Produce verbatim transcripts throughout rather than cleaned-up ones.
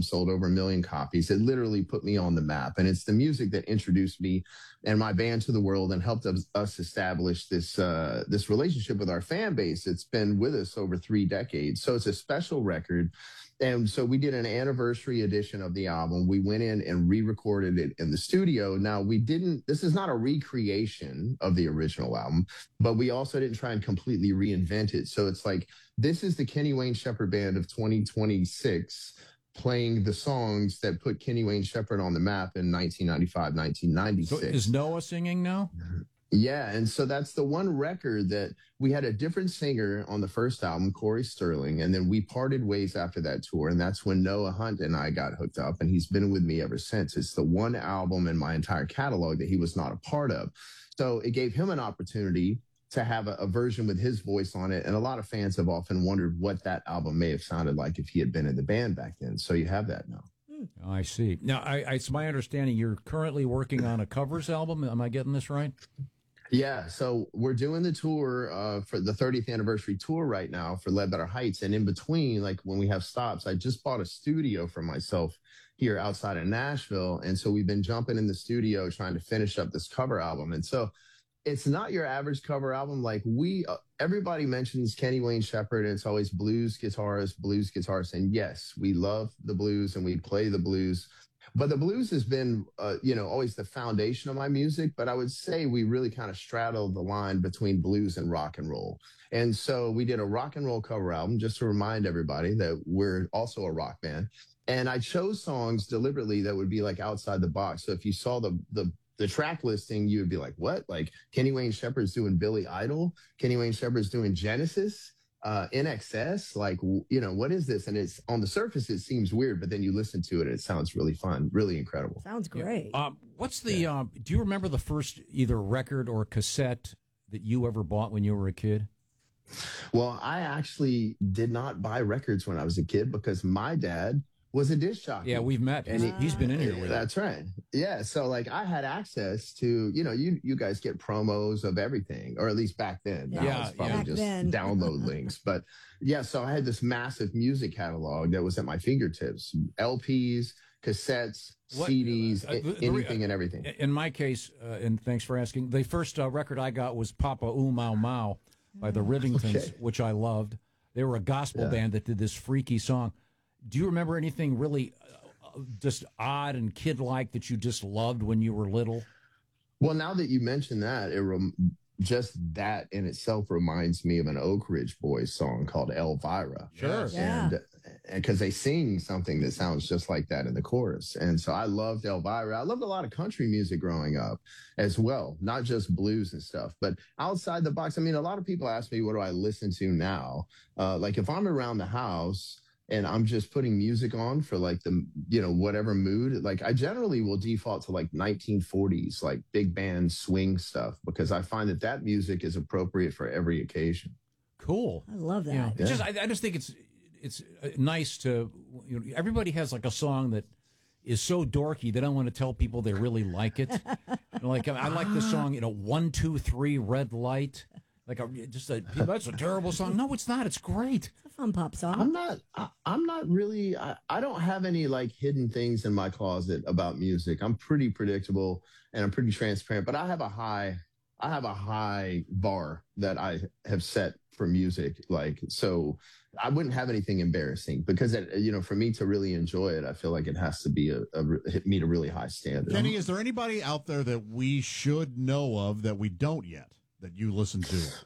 album sold over a million copies. It literally put me on the map. And it's the music that introduced me and my band to the world and helped us, us establish this uh, this relationship with our fan base. It's been with us over three decades. So it's a special record. And so we did an anniversary edition of the album. We went in and re-recorded it in the studio. Now, we didn't, this is not a recreation of the original album, but we also didn't try and completely reinvent it. So it's like, this is the Kenny Wayne Shepherd Band of twenty twenty-six playing the songs that put Kenny Wayne Shepherd on the map in nineteen ninety-five, nineteen ninety-six. So is Noah singing now? Yeah, and so that's the one record that we had a different singer on the first album, Corey Sterling, and then we parted ways after that tour, and that's when Noah Hunt and I got hooked up, and he's been with me ever since. It's the one album in my entire catalog that he was not a part of. So it gave him an opportunity to have a, a version with his voice on it, and a lot of fans have often wondered what that album may have sounded like if he had been in the band back then. So you have that now. Oh, I see. Now, I, I, it's my understanding you're currently working on a covers album. Am I getting this right? Yeah, so we're doing the tour uh, for the thirtieth anniversary tour right now for Ledbetter Heights. And in between, like when we have stops, I just bought a studio for myself here outside of Nashville. And so we've been jumping in the studio trying to finish up this cover album. And so it's not your average cover album. Like we, uh, everybody mentions Kenny Wayne Shepherd, and it's always blues guitarist, blues guitarist. And yes, we love the blues and we play the blues. But the blues has been, uh, you know, always the foundation of my music. But I would say we really kind of straddled the line between blues and rock and roll. And so we did a rock and roll cover album just to remind everybody that we're also a rock band. And I chose songs deliberately that would be like outside the box. So if you saw the the the track listing, you would be like, what? Like Kenny Wayne Shepherd's doing Billy Idol? Kenny Wayne Shepherd's doing Genesis? Uh, N X S, like, you know, what is this? And it's on the surface, it seems weird, but then you listen to it and it sounds really fun, really incredible. Sounds great. Yeah. Um, what's the, yeah. um, do you remember the first either record or cassette that you ever bought when you were a kid? Well, I actually did not buy records when I was a kid because my dad was a disc jockey. Yeah, we've met. And he, he's been in here with That's right. Yeah. So like I had access to, you know, you, you guys get promos of everything, or at least back then. Now yeah. it's probably yeah. just then. download links. But yeah, so I had this massive music catalog that was at my fingertips, L Ps, cassettes, what, C Ds, uh, uh, anything uh, and everything. In my case, uh, and thanks for asking, the first uh, record I got was Papa Ooh Mau Mau by the Rivingtons, okay. which I loved. They were a gospel yeah. band that did this freaky song. Do you remember anything really uh, just odd and kid-like that you just loved when you were little? Well, now that you mention that, it rem- just that in itself reminds me of an Oak Ridge Boys song called Elvira. Sure. Yeah. And because they sing something that sounds just like that in the chorus. And so I loved Elvira. I loved a lot of country music growing up as well, not just blues and stuff. But outside the box, I mean, a lot of people ask me, what do I listen to now? Uh, like if I'm around the house and I'm just putting music on for like the, you know, whatever mood, like I generally will default to like nineteen forties, like big band swing stuff, because I find that that music is appropriate for every occasion. Cool. I love that. Yeah. Yeah. Just, I, I just think it's, it's nice to, you know, everybody has like a song that is so dorky they don't want to tell people they really like it. Like, I like the song, you know, one, two, three, red light. Like a, just a, that's a terrible song. No, it's not. It's great. It's a fun pop song. I'm not, I, I'm not really, I, I don't have any like hidden things in my closet about music. I'm pretty predictable and I'm pretty transparent, but I have a high, I have a high bar that I have set for music. Like, so I wouldn't have anything embarrassing because, it, you know, for me to really enjoy it, I feel like it has to be a, a meet a really high standard. Kenny, is there anybody out there that we should know of that we don't yet, that you listen to?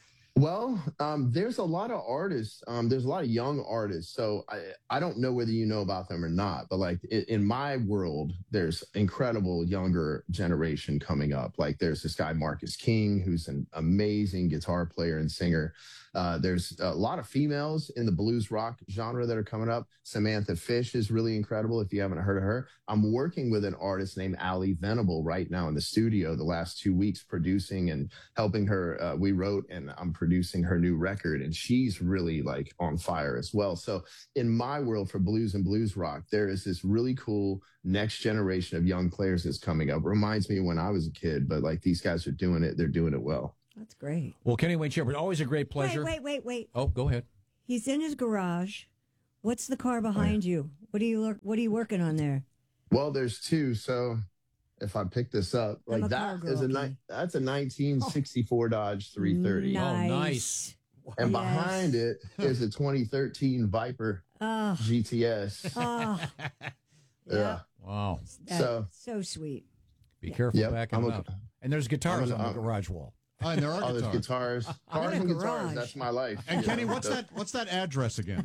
Well, um, there's a lot of artists. Um, there's a lot of young artists. So I, I don't know whether you know about them or not, but like in, in my world, there's incredible younger generation coming up. Like there's this guy, Marcus King, who's an amazing guitar player and singer. Uh, there's a lot of females in the blues rock genre that are coming up. Samantha Fish is really incredible if you haven't heard of her. I'm working with an artist named Allie Venable right now in the studio the last two weeks producing and helping her. Uh, we wrote and I'm producing her new record, and she's really like on fire as well. So in my world for blues and blues rock, there is this really cool next generation of young players that's coming up. Reminds me of when I was a kid, but like these guys are doing it. They're doing it well. That's great. Well, Kenny Wayne Shepherd, always a great pleasure. Wait, wait, wait, wait. Oh, go ahead. He's in his garage. What's the car behind oh, yeah. you? What are you look? What are you working on there? Well, there's two. So if I pick this up, I'm like a car that girl, is a Kenny. ni- that's a nineteen sixty-four Dodge three thirty, Nice. Oh, nice. and Yes. behind it is a twenty thirteen Viper Oh, G T S. oh, Yeah. Wow. that's So- so sweet. Be careful Yep, backing I'm it a- up. And there's guitars I'm an- on the garage wall. Oh, and there are Oh, there's guitars. guitars, I'm cars in a and guitars. garage. That's my life. And you Kenny, know? what's that? What's that address again?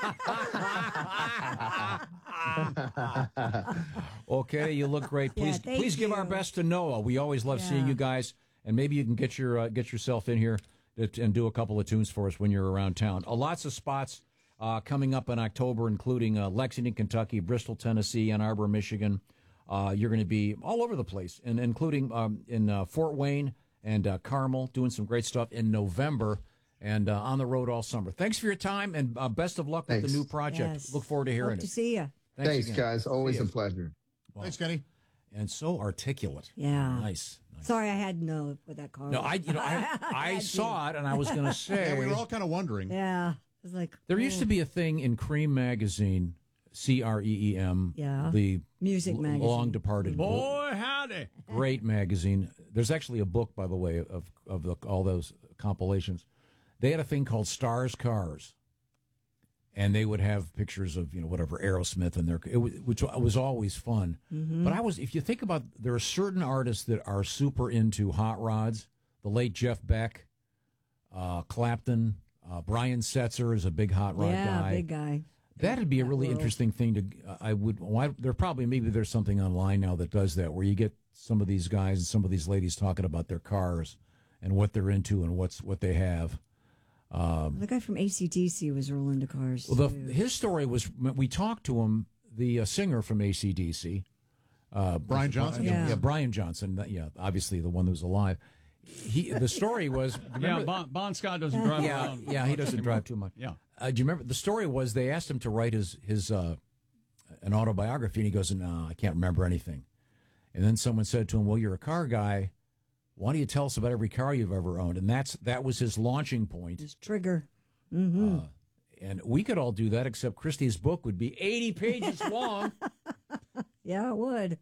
Okay, you look great. Yeah, Please, thank please give our you. best to Noah. We always love seeing Yeah. you guys, and maybe you can get your uh, get yourself in here to, and do a couple of tunes for us when you're around town. Uh, lots of spots uh, coming up in October, including uh, Lexington, Kentucky, Bristol, Tennessee, Ann Arbor, Michigan. Uh, you're going to be all over the place, and including um, in uh, Fort Wayne and uh, Carmel, doing some great stuff in November, and uh, on the road all summer. Thanks for your time, and uh, best of luck with Thanks. the new project. Yes. Look forward to hearing Hope it. to see you. Thanks, again. guys. Always See a ya. pleasure. Thanks, Kenny. And so articulate. Yeah. Nice. nice. Sorry, I had no with that car. No, I you know I, I had saw it and I was going to say Yeah, we were all kind of wondering. Yeah, it was like there used to be a thing in Cream magazine, C R E E M, Yeah. the music l- magazine. long departed Boy, howdy. great magazine. There's actually a book, by the way, of of the, all those compilations. They had a thing called Stars Cars, and they would have pictures of you know whatever Aerosmith and their it was, which was always fun. Mm-hmm. But I was, if you think about, there are certain artists that are super into hot rods. The late Jeff Beck, uh, Clapton, uh, Brian Setzer is a big hot rod yeah, guy. big guy. That'd be a That really world. interesting thing to. Uh, I would. Why there probably maybe there's something online now that does that where you get some of these guys and some of these ladies talking about their cars and what they're into and what's what they have. The guy from A C D C was rolling into cars. Well, too. the, his story was we talked to him, the uh, singer from A C D C, uh, Brian Johnson? Yeah. Yeah. Brian Johnson. that- Yeah, obviously the one who's alive. He the story was Yeah, remember- bon, bon Scott doesn't drive yeah, around. yeah, he doesn't drive too much. Yeah. Uh, do you remember the story? Was they asked him to write his his uh, an autobiography, and he goes, "No, I can't remember anything." And then someone said to him, "Well, you're a car guy. Why don't you tell us about every car you've ever owned?" And that's that was his launching point. His trigger. Mm-hmm. Uh, and we could all do that, except Christie's book would be eighty pages long. Yeah, it would.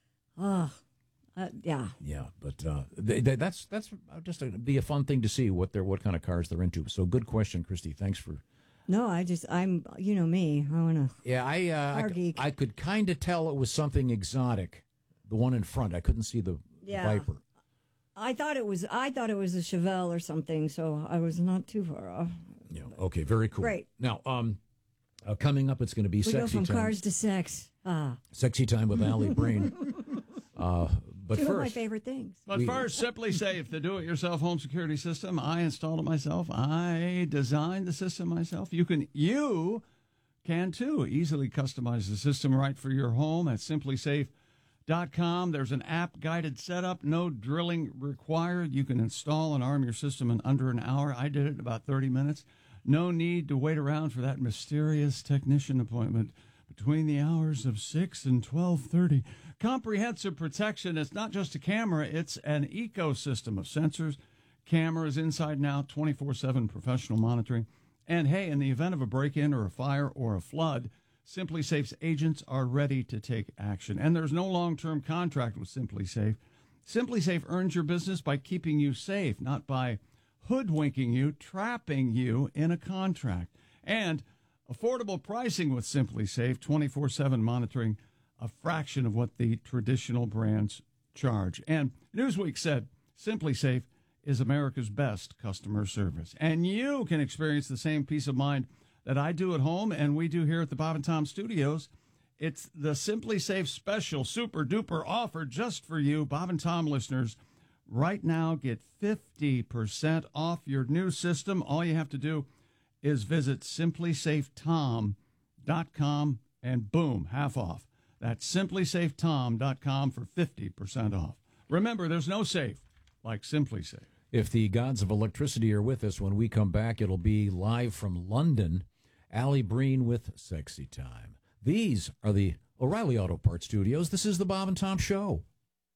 Oh, uh, yeah. Yeah, but uh, they, they, that's that's just a, be a fun thing to see what they're what kind of cars they're into. So good question, Christy. Thanks for. No, I just, I'm, you know me. I want to. Yeah, I uh, Car I, geek. I could kind of tell it was something exotic. The one in front, I couldn't see the, the Yeah. Viper. I thought it was, I thought it was a Chevelle or something, so I was not too far off. Yeah. Okay. Very cool. Great. Now, um, uh, coming up, it's going to be We go sexy from time. cars to sex. Ah, Sexy time with Allie Breen. uh, but two of my first, favorite things. But We- first, Simply Safe, the do-it-yourself home security system. I installed it myself. I designed the system myself. You can, you can too, easily customize the system right for your home at simply safe dot com. There's an app-guided setup, no drilling required. You can install and arm your system in under an hour. I did it in about thirty minutes. No need to wait around for that mysterious technician appointment between the hours of six and twelve thirty. Comprehensive protection. It's not just a camera, it's an ecosystem of sensors, cameras inside and out, twenty-four seven professional monitoring. And hey, in the event of a break-in or a fire or a flood, Simply Safe's agents are ready to take action. And there's no long-term contract with Simply Safe. Simply Safe earns your business by keeping you safe, not by hoodwinking you, trapping you in a contract. And affordable pricing with Simply Safe, twenty-four seven monitoring, a fraction of what the traditional brands charge. And Newsweek said Simply Safe is America's best customer service. And you can experience the same peace of mind that I do at home and we do here at the Bob and Tom Studios. It's the Simply Safe special super duper offer just for you, Bob and Tom listeners. Right now, get fifty percent off your new system. All you have to do is visit simply safe tom dot com and boom, half off. That's simply safe tom dot com for fifty percent off. Remember, there's no safe like Simply Safe. if the gods of electricity are with us when we come back, it'll be live from London. Allie Breen with Sexy Time. These are the O'Reilly Auto Parts Studios. This is the Bob and Tom Show.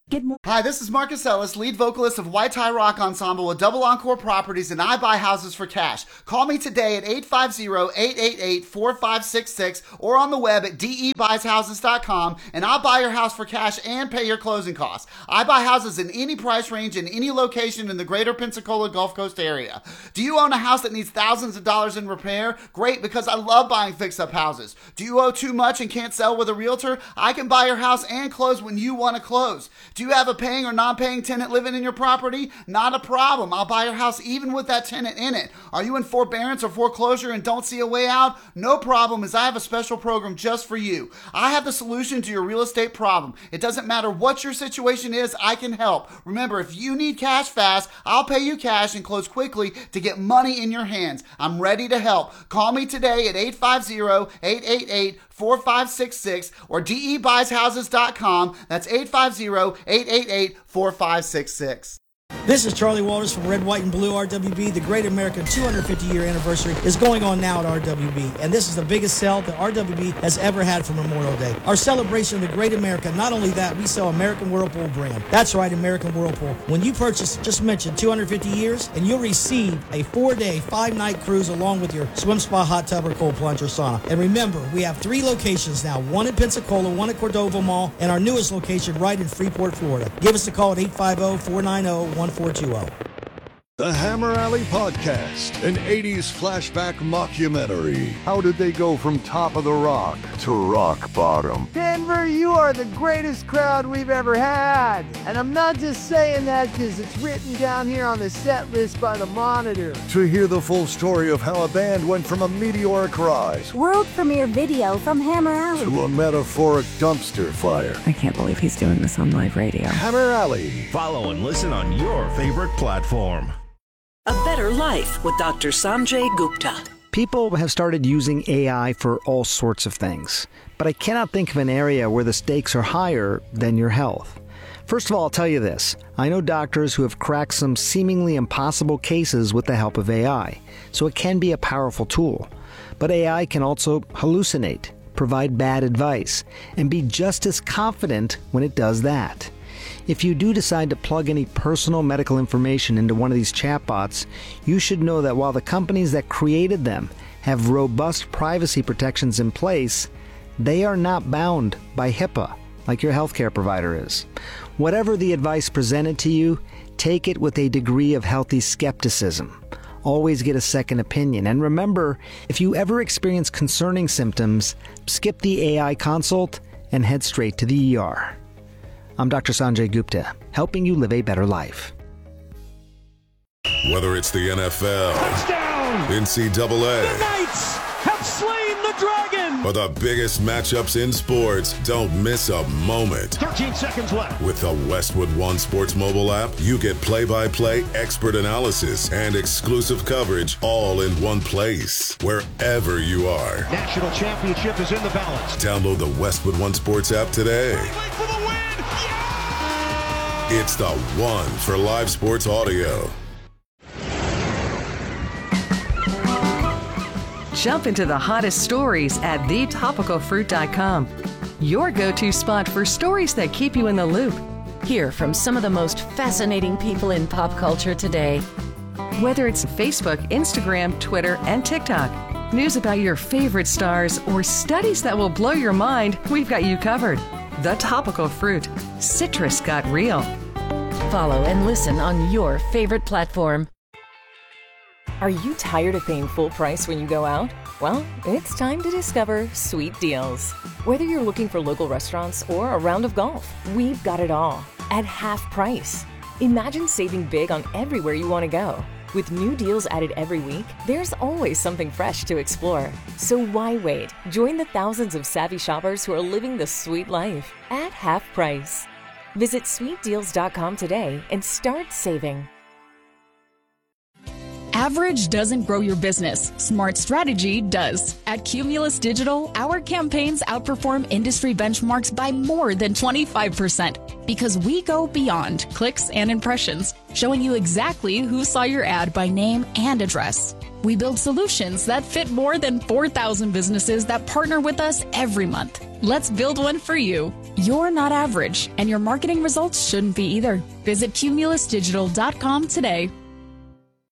Hi, this is Marcus Ellis, lead vocalist of White Tie Rock Ensemble with Double Encore Properties, and I buy houses for cash. Call me today at eight five zero, eight eight eight, four five six six or on the web at d e buys houses dot com, and I'll buy your house for cash and pay your closing costs. I buy houses in any price range in any location in the greater Pensacola Gulf Coast area. Do you own a house that needs thousands of dollars in repair? Great, because I love buying fix-up houses. Do you owe too much and can't sell with a realtor? I can buy your house and close when you want to close. Do you have a paying or non-paying tenant living in your property? Not a problem. I'll buy your house even with that tenant in it. Are you in forbearance or foreclosure and don't see a way out? No problem, as I have a special program just for you. I have the solution to your real estate problem. It doesn't matter what your situation is, I can help. Remember, if you need cash fast, I'll pay you cash and close quickly to get money in your hands. I'm ready to help. Call me today at eight five zero, eight eight eight, four five six six or d e buys houses dot com. That's eight five zero, eight eight eight, four five six six. This is Charlie Walters from Red, White, and Blue R W B. The Great American two hundred fifty year anniversary is going on now at R W B, and this is the biggest sale that R W B has ever had for Memorial Day. Our celebration of the Great America, not only that, we sell American Whirlpool brand. That's right, American Whirlpool. When you purchase, just mention two hundred fifty years, and you'll receive a four-day, five-night cruise along with your swim spa, hot tub, or cold plunge or sauna. And remember, we have three locations now, one in Pensacola, one at Cordova Mall, and our newest location right in Freeport, Florida. Give us a call at eight five zero, four nine zero, one four two zero. The Hammer Alley Podcast, an eighties flashback mockumentary. How did they go from top of the rock to rock bottom? Denver, you are the greatest crowd we've ever had. And I'm not just saying that because it's written down here on the set list by the Monitor. To hear the full story of how a band went from a meteoric rise, world premiere video from Hammer Alley, to a metaphoric dumpster fire. I can't believe he's doing this on live radio. Hammer Alley. Follow and listen on your favorite platform. A Better Life with Doctor Sanjay Gupta. People have started using A I for all sorts of things, but I cannot think of an area where the stakes are higher than your health. First of all, I'll tell you this. I know doctors who have cracked some seemingly impossible cases with the help of A I, so it can be a powerful tool. But A I can also hallucinate, provide bad advice, and be just as confident when it does that. If you do decide to plug any personal medical information into one of these chatbots, you should know that while the companies that created them have robust privacy protections in place, they are not bound by HIPAA like your healthcare provider is. Whatever the advice presented to you, take it with a degree of healthy skepticism. Always get a second opinion. And remember, if you ever experience concerning symptoms, skip the A I consult and head straight to the E R. I'm Doctor Sanjay Gupta, helping you live a better life. Whether it's the N F L, touchdown, N C double A, the Knights have slain the dragon, or the biggest matchups in sports, don't miss a moment. thirteen seconds left. With the Westwood One Sports mobile app, you get play-by-play, expert analysis, and exclusive coverage all in one place, wherever you are. National championship is in the balance. Download the Westwood One Sports app today. For the win. It's the one for live sports audio. Jump into the hottest stories at the topical fruit dot com. Your go-to spot for stories that keep you in the loop. Hear from some of the most fascinating people in pop culture today. Whether it's Facebook, Instagram, Twitter, and TikTok, news about your favorite stars, or studies that will blow your mind, we've got you covered. The Topical Fruit. Citrus got real. Follow and listen on your favorite platform. Are you tired of paying full price when you go out? Well, it's time to discover Sweet Deals. Whether you're looking for local restaurants or a round of golf, we've got it all at half price. Imagine saving big on everywhere you want to go. With new deals added every week, there's always something fresh to explore. So why wait? Join the thousands of savvy shoppers who are living the sweet life at half price. Visit sweet deals dot com today and start saving. Average doesn't grow your business. Smart strategy does. At Cumulus Digital, our campaigns outperform industry benchmarks by more than twenty-five percent because we go beyond clicks and impressions, showing you exactly who saw your ad by name and address. We build solutions that fit more than four thousand businesses that partner with us every month. Let's build one for you. You're not average, and your marketing results shouldn't be either. Visit cumulus digital dot com today.